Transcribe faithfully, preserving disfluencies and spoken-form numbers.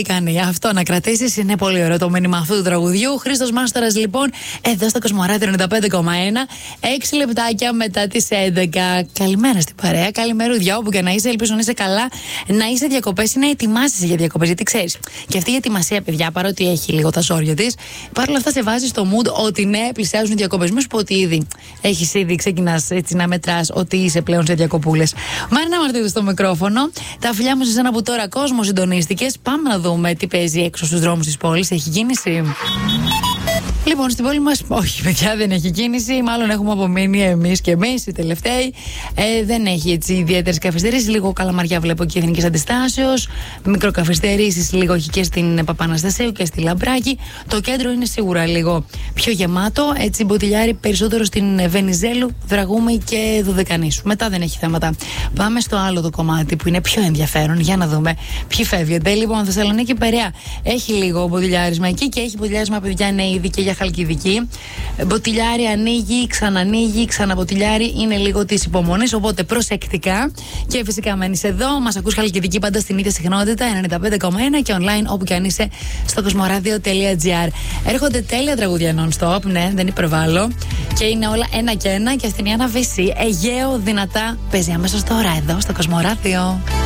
ικανή. Αυτό να κρατήσεις είναι πολύ ωραίο το μήνυμα αυτού του τραγουδιού. Χρήστος Μάστορας, λοιπόν, εδώ στο Κοσμοράδιο ενενήντα πέντε κόμμα ένα. έξι λεπτάκια μετά τις έντεκα. Καλημέρα στην παρέα. Καλημερούδια, όπου και να είσαι. Ελπίζω να είσαι καλά, να είσαι διακοπές ή να ετοιμάζεσαι για διακοπές. Γιατί ξέρεις, και αυτή η ετοιμασία, παιδιά, παρότι έχει λίγο τα ζόρια της, παρόλα αυτά σε βάζει στο mood ότι ναι, πλησιάζουν οι διακοπές. Μην σου πω ότι ήδη έχεις ήδη ξεκινάς έτσι να μετράς ότι είσαι πλέον σε διακοπούλες. Μάρινα Μαρτίδου στο μικρόφωνο. Τα φιλιά μου σε εσένα που τώρα κόσμο συντονίστηκες. Πάμε να δούμε τι παίζει έξω στους δρόμους της πόλης. Έχει κίνηση? Λοιπόν, στην πόλη μας, όχι, παιδιά, δεν έχει κίνηση. Μάλλον έχουμε απομείνει εμείς και εμείς οι τελευταίοι. Ε, δεν έχει έτσι ιδιαίτερες καθυστερήσεις. Λίγο Καλαμαριά βλέπω και Εθνικής Αντιστάσεως. Μικροκαθυστερήσεις λίγο έχει και στην Παπαναστασίου και στη Λαμπράκη. Το κέντρο είναι σίγουρα λίγο πιο γεμάτο. Έτσι, μποτιλιάρι περισσότερο στην Βενιζέλου, Δραγούμη και Δουδεκανήσου. Μετά δεν έχει θέματα. Πάμε στο άλλο το κομμάτι που είναι πιο ενδιαφέρον. Για να δούμε ποιοι φεύγετε. Λοιπόν, Θεσσαλονίκη Περαία έχει λίγο μποτιλιάρισμα εκεί και έχει μποτιλιάρισμα, παιδιά, ναι, ήδη και για Χαλκιδική. Μποτιλιάρι ανοίγει, ξανανοίγει, ξαναμποτιλιάρι. Είναι λίγο τη υπομονή, οπότε προσεκτικά. Και φυσικά μένεις εδώ. Μας ακούς Χαλκιδική πάντα στην ίδια συχνότητα, ενενήντα πέντε κόμμα ένα και online όπου και αν είσαι στο κοσμοράδιο τελεία τζι άρ. Έρχονται τέλεια τραγούδια non-stop, ναι, δεν υπερβάλλω. Και είναι όλα ένα και ένα. Και στην Ιάννα Βυσσή, Αιγαίο δυνατά, παίζει αμέσως τώρα εδώ στο Κοσμοράδιο.